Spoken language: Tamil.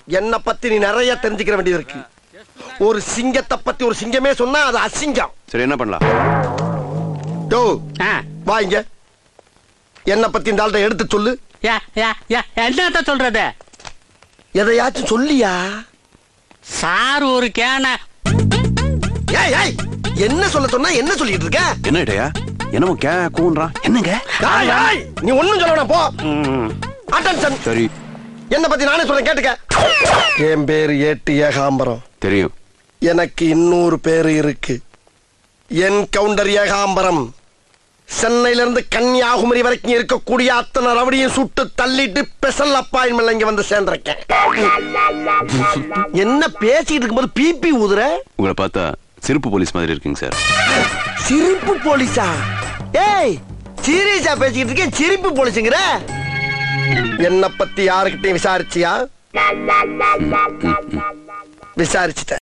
என்ன பத்தி நீ நிறைய தெரிஞ்சுக்கிற வேண்டியது இருக்கு. ஒரு சிங்கத்தை பத்தி ஒரு சிங்கமே சொன்னா அது அசிங்கம். சரி என்ன பண்ணலாம்? டோ வா இங்க. என்ன பத்தி இந்த ஆள்கிட்ட எடுத்து சொல்லு. என்னத்த சொல்றது? எதையாச்சும் சொல்லியா? சார் ஒரு கேன. என்ன சொல்ல சொன்னா என்ன சொல்லிட்டு இருக்க? என்ன இடையா என்னமோ கூன்றான். என்னங்க நீ ஒண்ணும் சொல்ல வேணாம், போ. அட்டென்ஷன். சரி என்ன பத்தி நானே சொல்றேன், கேட்டுக்க. என் பேரு ஏட்டு ஏகாம்பரம். தெரியும். எனக்கு இன்னொரு பேரு இருக்கு, என் கவுண்டர் ஏகாம்பரம். சென்னையில இருந்து கன்னியாகுமரி வரைக்கும் இருக்கக்கூடிய அத்தனை ரவடியும் சுட்டு தள்ளிட்டு ஸ்பெஷல் அப்பாயின்மெண்ட் இங்க வந்து சேர்ந்திருக்கேன். என்ன பேசிட்டு இருக்கும்போது பிபி ஊதுற? உங்களை பார்த்தா சிரிப்பு போலீஸ் மாதிரி இருக்குங்க சார். சிரிப்பு போலீஸா? ஏய், சீரியஸா பேசிக்கிட்டு இருக்கேன், சிரிப்பு போலீஸுங்கிற? என்ன பத்தி யாருக்கிட்டையும் விசாரிச்சியா? விசாரிச்சுட்ட.